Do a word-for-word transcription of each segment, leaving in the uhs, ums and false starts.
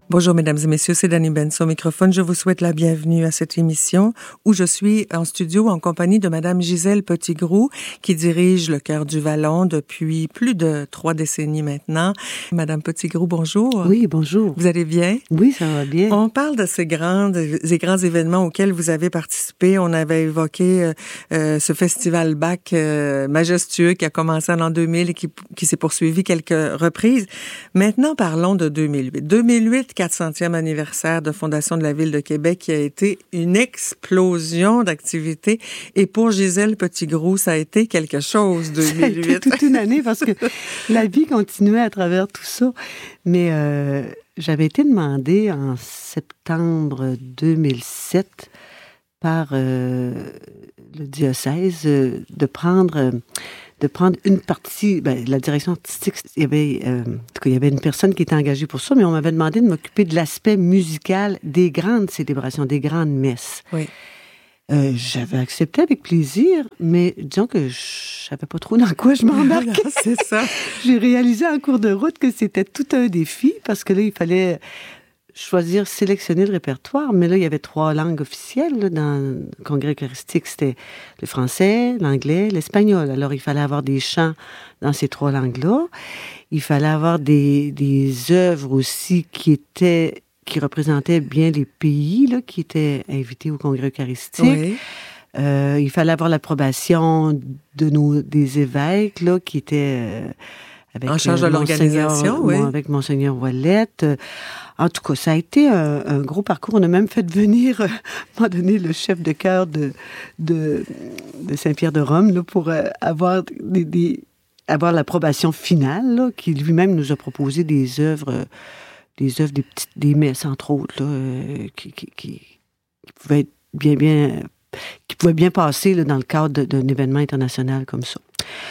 Bonjour mesdames et messieurs, c'est Dani Benson au microphone. Je vous souhaite la bienvenue à cette émission où je suis en studio en compagnie de madame Gisèle Petitgrou qui dirige le Chœur du Vallon depuis plus de trois décennies maintenant. Madame Petitgrou, bonjour. Oui, bonjour. Vous allez bien? Oui, ça va bien. On parle de ces grands, ces grands événements auxquels vous avez participé. On avait évoqué euh, euh, ce festival Bach euh, majestueux qui a commencé en l'an deux mille et qui, qui s'est poursuivi quelques reprises. Maintenant, parlons de deux mille huit. deux mille huit, quatre centième anniversaire de fondation de la Ville de Québec qui a été une explosion d'activités. Et pour Gisèle Petitgrou, ça a été quelque chose, deux mille huit. Ça a été toute une année parce que la vie continuait à travers tout ça. Mais euh, j'avais été demandée en septembre deux mille sept par euh, le diocèse euh, de prendre... Euh, de prendre une partie, ben, la direction artistique, il y avait, euh, en tout cas, il y avait une personne qui était engagée pour ça, mais on m'avait demandé de m'occuper de l'aspect musical des grandes célébrations, des grandes messes. Oui. Euh, j'avais accepté avec plaisir, mais disons que je savais pas trop dans quoi je m'embarquais. C'est ça. J'ai réalisé en cours de route que c'était tout un défi, parce que là, il fallait choisir, sélectionner le répertoire, mais là, il y avait trois langues officielles là, dans le congrès eucharistique. C'était le français, l'anglais, l'espagnol. Alors, il fallait avoir des chants dans ces trois langues-là. Il fallait avoir des, des œuvres aussi qui étaient, qui représentaient bien les pays là, qui étaient invités au congrès eucharistique. Oui. Euh, il fallait avoir l'approbation de nos, des évêques là, qui étaient... Euh, Avec, en charge euh, de l'organisation, oui. Avec Monseigneur Ouellette. Euh, en tout cas, ça a été un, un gros parcours. On a même fait venir, euh, à un moment donné, le chef de chœur de, de, de Saint-Pierre-de-Rome là, pour euh, avoir, des, des, avoir l'approbation finale, là, qui lui-même nous a proposé des œuvres, euh, des œuvres, des petites, des messes, entre autres, là, euh, qui, qui, qui, qui pouvaient être bien, bien, qui pouvaient bien passer là, dans le cadre de, d'un événement international comme ça.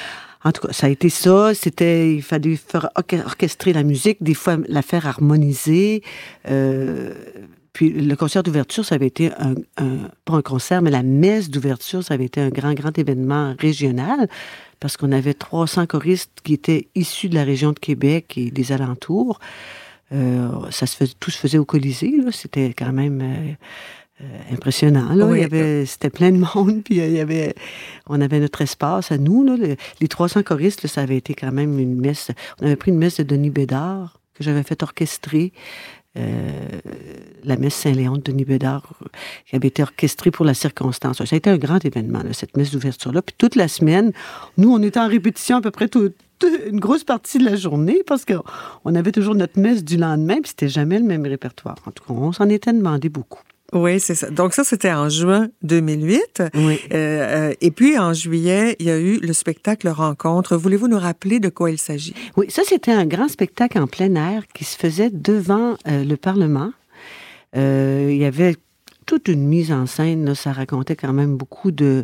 En tout cas, ça a été ça. C'était, il fallait faire orchestrer la musique, des fois la faire harmoniser. Euh, puis le concert d'ouverture, ça avait été un, un, pas un concert, mais la messe d'ouverture, ça avait été un grand, grand événement régional parce qu'on avait trois cents choristes qui étaient issus de la région de Québec et des alentours. Euh, ça se faisait, tout se faisait au Colisée, là. C'était quand même... Euh, Euh, impressionnant, là. Oui. Il y avait, c'était plein de monde, puis il y avait, on avait notre espace à nous, là. Le, les trois cents choristes, là, ça avait été quand même une messe. On avait pris une messe de Denis Bédard, que j'avais fait orchestrer. Euh, la messe Saint-Léon de Denis Bédard, qui avait été orchestrée pour la circonstance. Ça a été un grand événement, là, cette messe d'ouverture-là. Puis toute la semaine, nous, on était en répétition à peu près tout, tout, une grosse partie de la journée, parce qu'on avait toujours notre messe du lendemain, puis c'était jamais le même répertoire. En tout cas, on s'en était demandé beaucoup. Oui, c'est ça. Donc ça, c'était en juin deux mille huit. Oui. Euh, et puis, en juillet, il y a eu le spectacle Rencontre. Voulez-vous nous rappeler de quoi il s'agit? Oui, ça, c'était un grand spectacle en plein air qui se faisait devant euh, le Parlement. Euh, il y avait toute une mise en scène. Là, ça racontait quand même beaucoup de...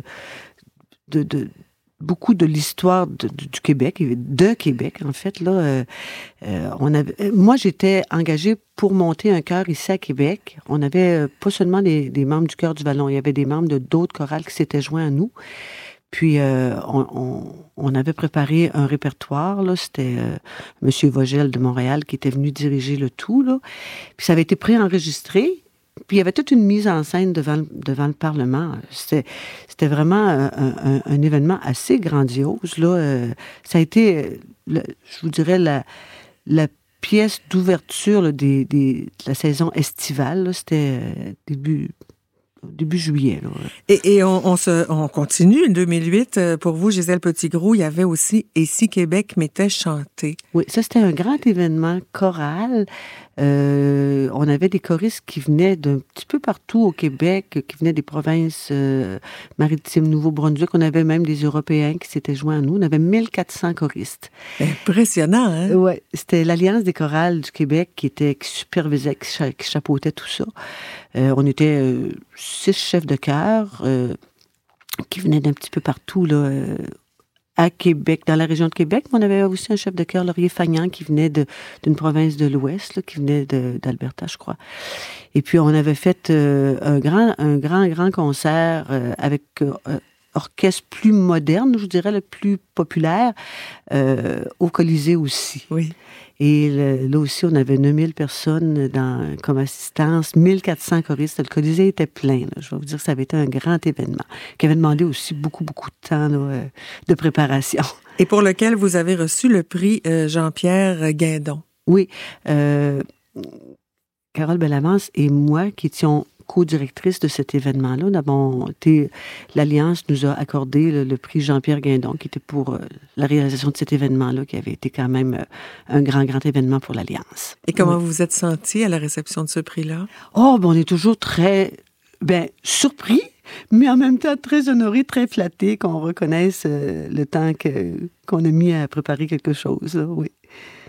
de, de beaucoup de l'histoire de, de, du Québec, de Québec, en fait. Là, euh, euh, on avait, moi, j'étais engagée pour monter un chœur ici à Québec. On avait euh, pas seulement des, des membres du Chœur du Vallon, il y avait des membres de d'autres chorales qui s'étaient joints à nous. Puis, euh, on, on, on avait préparé un répertoire. Là, c'était euh, M. Vogel de Montréal qui était venu diriger le tout. Là. Puis, ça avait été préenregistré. Puis il y avait toute une mise en scène devant le, devant le Parlement. C'était, c'était vraiment un, un, un événement assez grandiose. Là. Euh, ça a été, le, je vous dirais, la, la pièce d'ouverture là, des, des, de la saison estivale. Là. C'était euh, début... début juillet. Là. Et, et on, on, se, on continue, en deux mille huit, pour vous, Gisèle Petitgrou, il y avait aussi « Et si Québec m'était chanté ». Oui, ça, c'était un grand événement choral. Euh, on avait des choristes qui venaient d'un petit peu partout au Québec, qui venaient des provinces euh, maritimes, Nouveau-Brunswick. On avait même des Européens qui s'étaient joints à nous. On avait mille quatre cents choristes. Impressionnant, hein? Oui, c'était l'Alliance des chorales du Québec qui était qui supervisait, qui, cha- qui chapeautait tout ça. Euh, on était euh, six chefs de chœur euh, qui venaient d'un petit peu partout, là, euh, à Québec, dans la région de Québec. Mais on avait aussi un chef de chœur, Laurier Fagnan, qui venait de, d'une province de l'Ouest, là, qui venait de, d'Alberta, je crois. Et puis, on avait fait euh, un grand, un grand, grand concert euh, avec euh, orchestre plus moderne, je dirais, le plus populaire, euh, au Colisée aussi. Oui. Et le, là aussi, on avait neuf mille personnes dans, comme assistance, mille quatre cents choristes. Le Colisée était plein. Là. Je vais vous dire que ça avait été un grand événement, qui avait demandé aussi beaucoup, beaucoup de temps là, de préparation. Et pour lequel vous avez reçu le prix euh, Jean-Pierre Guindon. Oui. Euh, Carole Bellamance et moi, qui étions co-directrice de cet événement-là, nous avons été, l'Alliance nous a accordé le, le prix Jean-Pierre Guindon, qui était pour euh, la réalisation de cet événement-là, qui avait été quand même euh, un grand, grand événement pour l'Alliance. Et comment oui. vous vous êtes sentie à la réception de ce prix-là? Oh, ben on est toujours très, ben, surpris, mais en même temps très honoré, très flatté qu'on reconnaisse euh, le temps que, qu'on a mis à préparer quelque chose, là, oui.